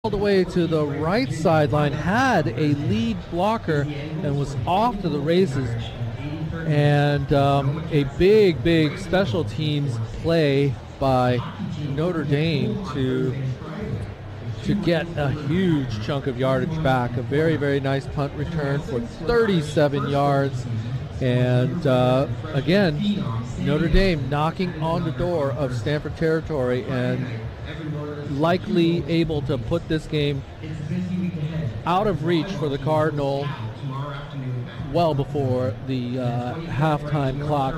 the way to the right sideline, had a lead blocker and was off to the races. And a big special teams play by Notre Dame to get a huge chunk of yardage back. A very nice punt return for 37 yards. And again, Notre Dame knocking on the door of Stanford territory and likely able to put this game out of reach for the Cardinal well before the halftime clock.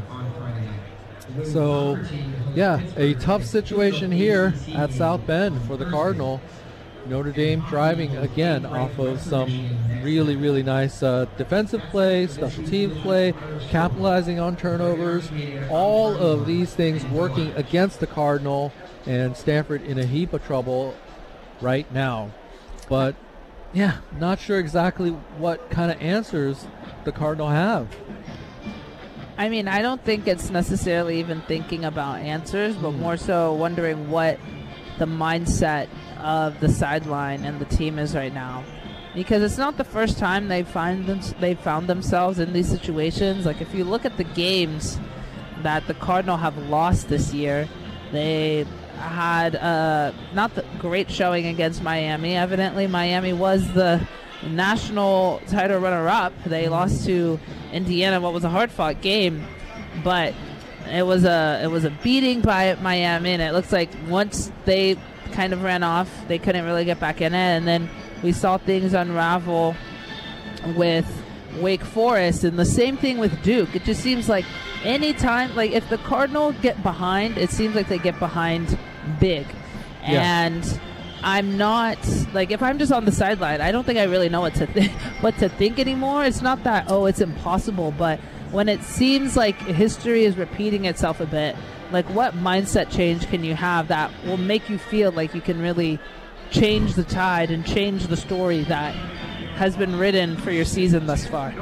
So, yeah, a tough situation here at South Bend for the Cardinal. Notre Dame driving again off of some really nice defensive play, special team play, capitalizing on turnovers, all of these things working against the Cardinal, and Stanford in a heap of trouble right now. But yeah, not sure exactly what kind of answers the Cardinal have. I mean, I don't think it's necessarily even thinking about answers, but more so wondering what the mindset of the sideline and the team is right now. Because it's not the first time they've found themselves in these situations. Like, if you look at the games that the Cardinal have lost this year, they had not the great showing against Miami. Evidently, Miami was the national title runner-up. They lost to Indiana, what was a hard-fought game, but it was a beating by Miami, and it looks like once they kind of ran off, they couldn't really get back in it, and then we saw things unravel with Wake Forest, and the same thing with Duke. It just seems like anytime, like if the Cardinals get behind, it seems like they get behind big. Yeah. And I'm not, like, if I'm just on the sideline, I don't think I really know what to think anymore. It's not that, it's impossible, but when it seems like history is repeating itself a bit, like, what mindset change can you have that will make you feel like you can really change the tide and change the story that has been written for your season thus far?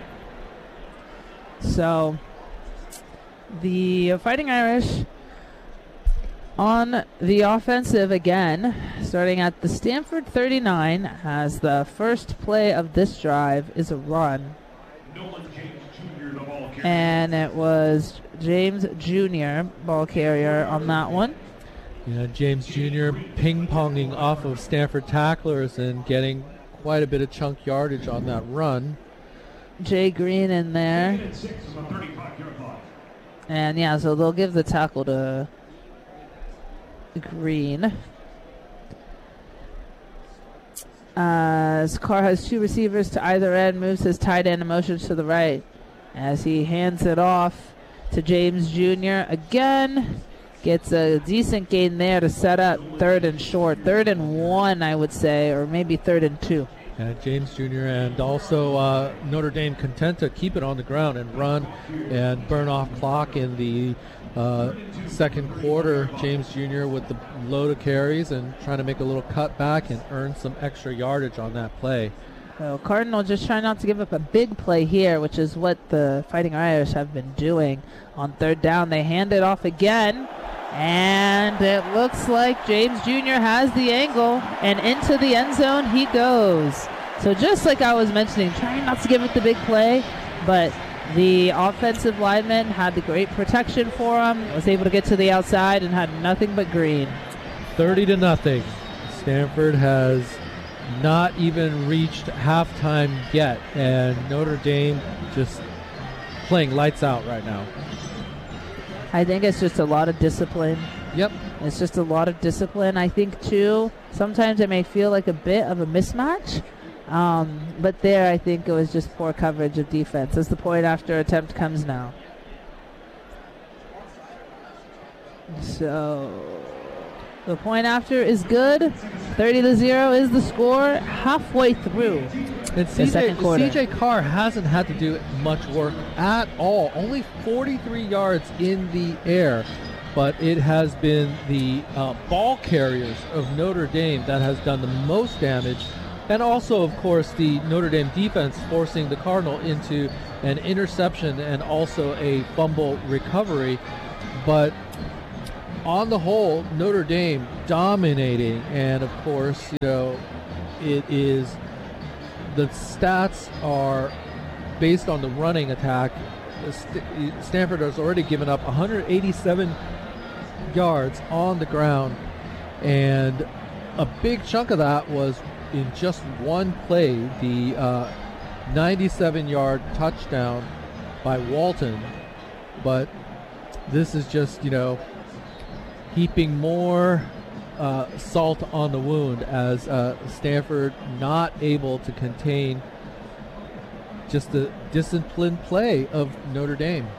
So, the Fighting Irish on the offensive again, starting at the Stanford 39, as the first play of this drive is a run. And it was James Jr., ball carrier on that one. Yeah, James Jr. ping-ponging off of Stanford tacklers and getting quite a bit of chunk yardage on that run. Jay Green in there. And yeah, so they'll give the tackle to Green. As Carr has two receivers to either end, moves his tight end in motion to the right as he hands it off to James Jr. again. Gets a decent gain there to set up third and short. 3rd and 1, I would say, or maybe 3rd and 2. James Jr. and also Notre Dame content to keep it on the ground and run and burn off clock in the second quarter. James Jr. with the load of carries and trying to make a little cutback and earn some extra yardage on that play. So Cardinal just trying not to give up a big play here, which is what the Fighting Irish have been doing. On 3rd down, they hand it off again. And it looks like James Jr. has the angle, and into the end zone he goes. So just like I was mentioning, trying not to give it the big play, but the offensive lineman had the great protection for him, was able to get to the outside, and had nothing but green. 30-0. Stanford has not even reached halftime yet, and Notre Dame just playing lights out right now. I think it's just a lot of discipline. Yep. It's just a lot of discipline. I think, too, sometimes it may feel like a bit of a mismatch. But there, I think it was just poor coverage of defense as the point after attempt comes now. So the point after is good. 30-0 is the score halfway through and the second quarter. CJ Carr hasn't had to do much work at all. Only 43 yards in the air. But it has been the ball carriers of Notre Dame that has done the most damage. And also, of course, the Notre Dame defense forcing the Cardinal into an interception and also a fumble recovery. But on the whole, Notre Dame dominating, and of course, it is, the stats are based on the running attack. Stanford has already given up 187 yards on the ground, and a big chunk of that was in just one play, the 97-yard touchdown by Walton. But this is just, heaping more salt on the wound as Stanford not able to contain just the disciplined play of Notre Dame.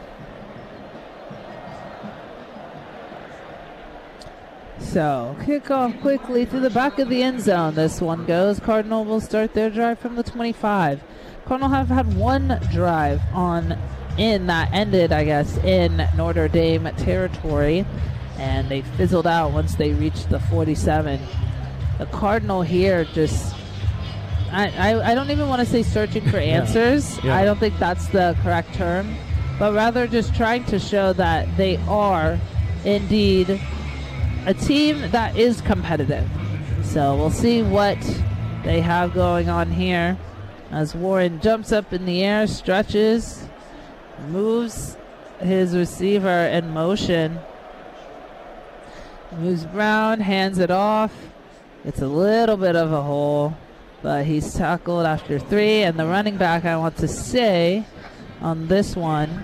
So, kickoff quickly to the back of the end zone. This one goes. Cardinal will start their drive from the 25. Cardinal have had one drive that ended, I guess, in Notre Dame territory, and they fizzled out once they reached the 47. The Cardinal here just, I don't even want to say searching for answers. Yeah. I don't think that's the correct term, but rather just trying to show that they are indeed a team that is competitive. So we'll see what they have going on here as Warren jumps up in the air, stretches, moves his receiver in motion, moves Brown, hands it off. It's a little bit of a hole, but he's tackled after 3. And the running back, I want to say on this one,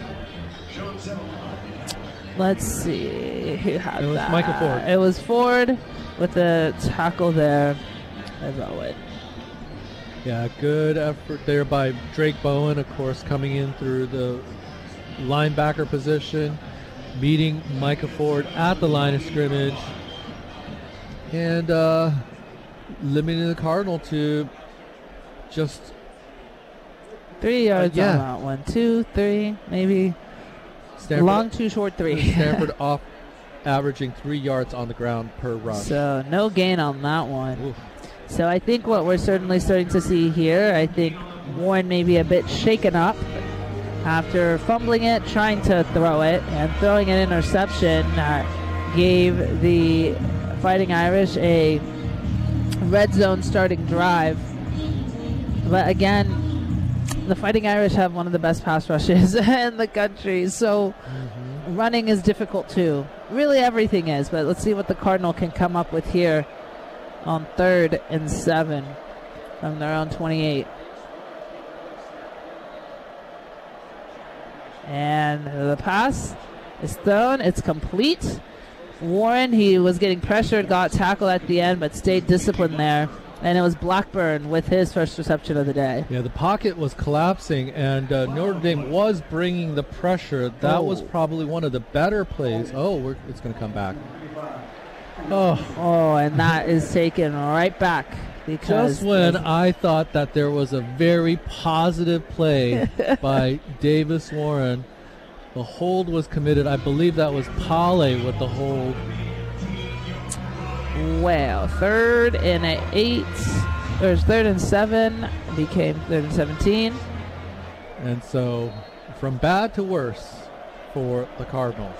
let's see who had it was that. Micah Ford. It was Ford with the tackle there as Owen. Yeah, good effort there by Drake Bowen, of course, coming in through the linebacker position, meeting Micah Ford at the line of scrimmage, and limiting the Cardinal to just 3 yards on that one. 2, 3, maybe. Stanford, long, 2 short, 3. Stanford off averaging 3 yards on the ground per rush. So no gain on that one. Oof. So I think what we're certainly starting to see here, I think Warren may be a bit shaken up after fumbling it, trying to throw it, and throwing an interception gave the Fighting Irish a red zone starting drive. But again, the Fighting Irish have one of the best pass rushes in the country, so running is difficult too. Really everything is, but let's see what the Cardinal can come up with here on 3rd and 7 from their own 28. And the pass is thrown. It's complete. Warren, he was getting pressured, got tackled at the end, but stayed disciplined there. And it was Blackburn with his first reception of the day. Yeah, the pocket was collapsing, and Notre Dame was bringing the pressure. That was probably one of the better plays. It's going to come back. And that is taken right back. Because just when I thought that there was a very positive play by Davis Warren, the hold was committed. I believe that was Pale with the hold. Well, 3rd and 8. There's 3rd and 7. Became 3rd and 17. And so, from bad to worse for the Cardinals.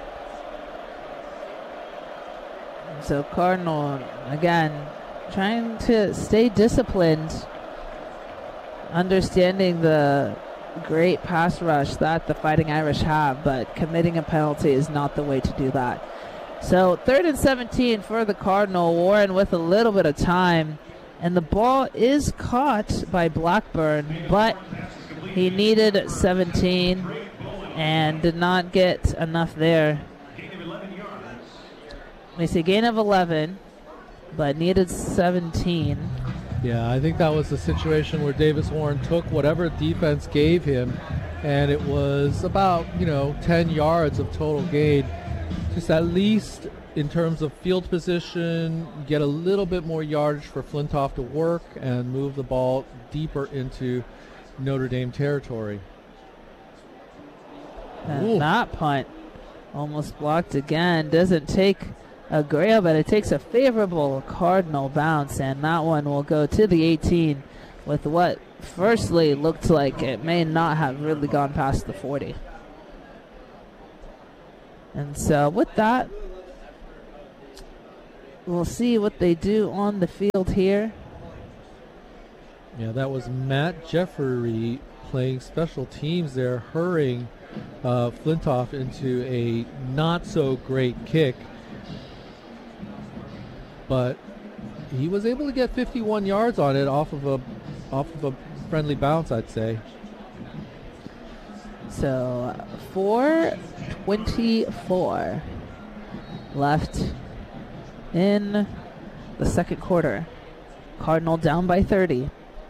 So Cardinal, again, trying to stay disciplined, understanding the great pass rush that the Fighting Irish have, but committing a penalty is not the way to do that. So 3rd and 17 for the Cardinal. Warren with a little bit of time, and the ball is caught by Blackburn, but he needed 17 and did not get enough there. They say gain of 11, but needed 17. Yeah, I think that was the situation where Davis Warren took whatever defense gave him, and it was about, 10 yards of total gain. Just at least in terms of field position, get a little bit more yardage for Flintoff to work and move the ball deeper into Notre Dame territory. And that punt almost blocked again. Doesn't take a Grail, but it takes a favorable Cardinal bounce, and that one will go to the 18 with what firstly looked like it may not have really gone past the 40. And so with that, we'll see what they do on the field here. Yeah, that was Matt Jeffrey playing special teams there, hurrying Flintoff into a not-so-great kick. But he was able to get 51 yards on it off of a friendly bounce, I'd say. So 4:24 left in the second quarter. Cardinal down by 30.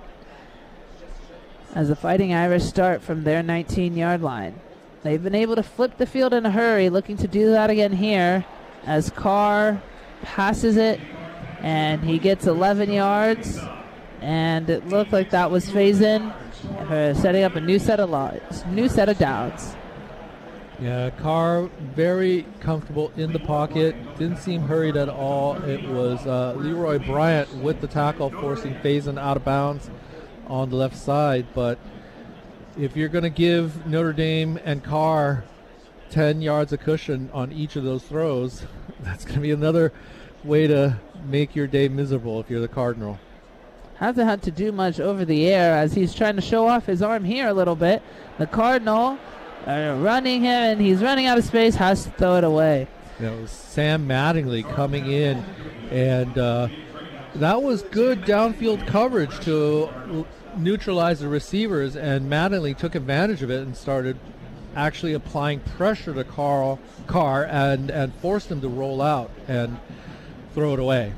As the Fighting Irish start from their 19-yard line. They've been able to flip the field in a hurry, looking to do that again here as Carr passes it, and he gets 11 yards, and it looked like that was Faison setting up a new set of downs. Yeah, Carr very comfortable in the pocket, didn't seem hurried at all. It was Leroy Bryant with the tackle, forcing Faison out of bounds on the left side. But if you're going to give Notre Dame and Carr 10 yards of cushion on each of those throws, that's going to be another way to make your day miserable if you're the Cardinal. Hasn't had to do much over the air as he's trying to show off his arm here a little bit. The Cardinal running him, and he's running out of space, has to throw it away. It was Sam Mattingly coming in, and that was good downfield coverage to neutralize the receivers, and Mattingly took advantage of it and started actually applying pressure to Carr and forced him to roll out and throw it away.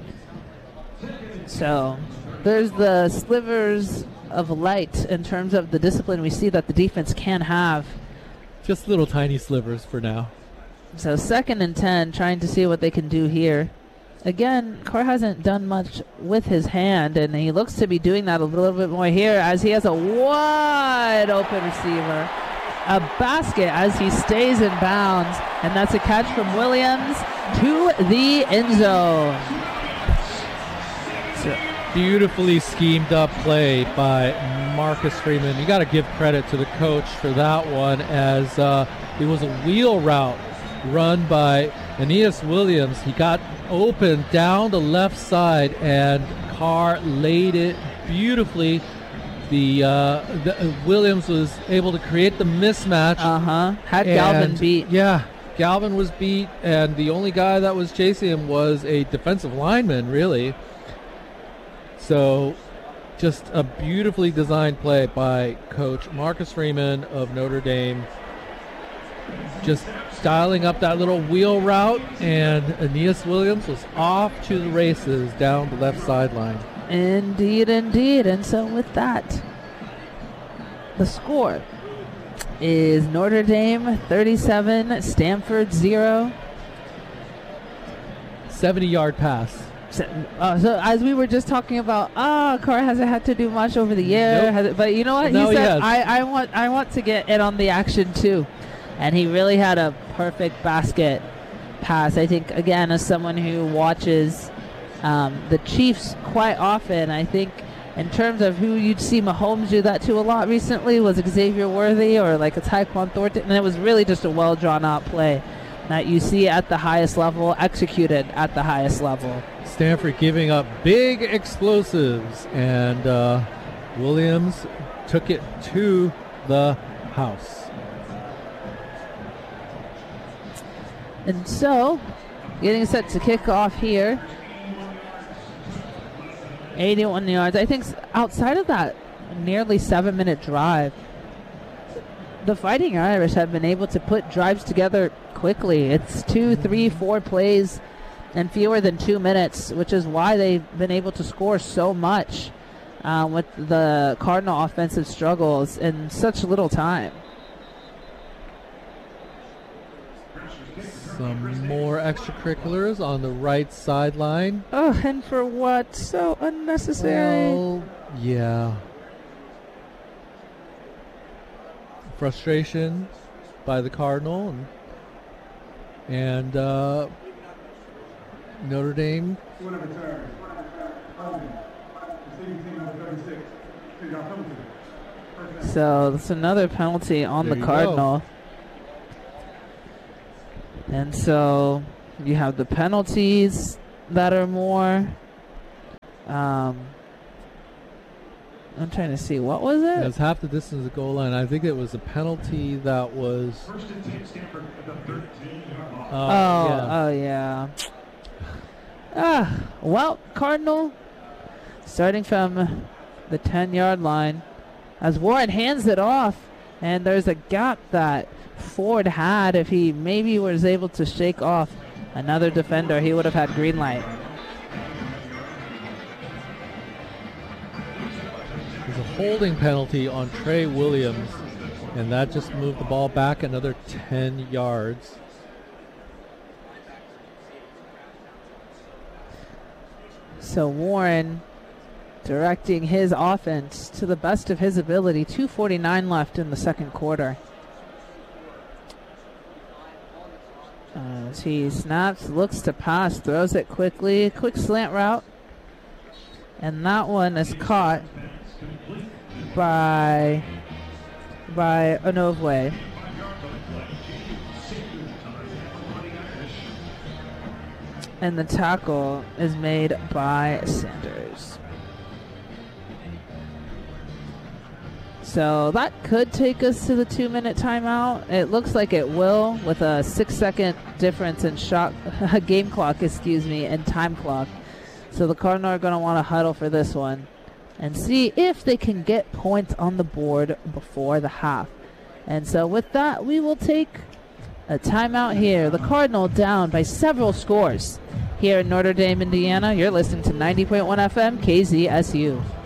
So there's the slivers of light in terms of the discipline we see that the defense can have. Just little tiny slivers for now. So 2nd and 10, trying to see what they can do here. Again, Carr hasn't done much with his hand, and he looks to be doing that a little bit more here as he has a wide open receiver. A basket as he stays in bounds, and that's a catch from Williams to the end zone. So, beautifully schemed up play by Marcus Freeman. You got to give credit to the coach for that one, as it was a wheel route run by Aeneas Williams. He got open down the left side, and Carr laid it beautifully. The Williams was able to create the mismatch. Had Galvin beat. Yeah, Galvin was beat, and the only guy that was chasing him was a defensive lineman, really. So just a beautifully designed play by Coach Marcus Freeman of Notre Dame. Just dialing up that little wheel route, and Aeneas Williams was off to the races down the left sideline. Indeed, indeed. And so with that, the score is Notre Dame 37, Stanford 0. 70-yard pass. So as we were just talking about, Carr hasn't had to do much over the air. Nope. But you know what? No, he said, he I want to get in on the action too. And he really had a perfect basket pass. I think, again, as someone who watches the Chiefs quite often, I think in terms of who you'd see Mahomes do that to a lot recently was Xavier Worthy or like a Tyquan Thornton. And it was really just a well drawn out play that you see at the highest level, executed at the highest level. Stanford giving up big explosives, and Williams took it to the house. And so, getting set to kick off here. 81 yards. I think outside of that nearly 7-minute drive, the Fighting Irish have been able to put drives together quickly. It's 2, 3, 4 plays in fewer than 2 minutes, which is why they've been able to score so much with the Cardinal offensive struggles in such little time. Some more extracurriculars on the right sideline. Oh, and for what? So unnecessary. Well, yeah. Frustration by the Cardinal, and Notre Dame. So that's another penalty on the Cardinal. And so you have the penalties that are more. I'm trying to see, what was it? It was half the distance of the goal line. I think it was a penalty that was. Yeah. Well, Cardinal starting from the 10-yard line as Warren hands it off, and there's a gap that Ford had. If he maybe was able to shake off another defender, he would have had green light. There's a holding penalty on Trey Williams, and that just moved the ball back another 10 yards. So Warren directing his offense to the best of his ability. 2:49 left in the second quarter. As he snaps, looks to pass, throws it quickly. Quick slant route. And that one is caught by Onovwe. And the tackle is made by Sanders. So that could take us to the 2-minute timeout. It looks like it will, with a 6-second difference in game clock, and time clock. So the Cardinals are going to want to huddle for this one and see if they can get points on the board before the half. And so with that, we will take a timeout here. The Cardinal down by several scores here in Notre Dame, Indiana. You're listening to 90.1 FM KZSU.